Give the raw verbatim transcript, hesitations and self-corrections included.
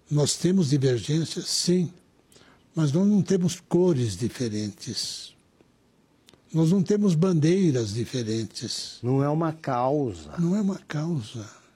Nós temos divergências, sim, mas nós não temos cores diferentes. Nós não temos bandeiras diferentes. Não é uma causa. Não é uma causa.